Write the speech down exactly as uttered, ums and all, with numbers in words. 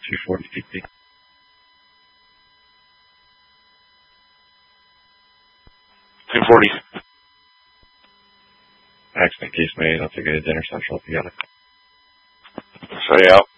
two forty P P. two forty. Accident case made. I'll take it to Dinner Central if you got it. Say out.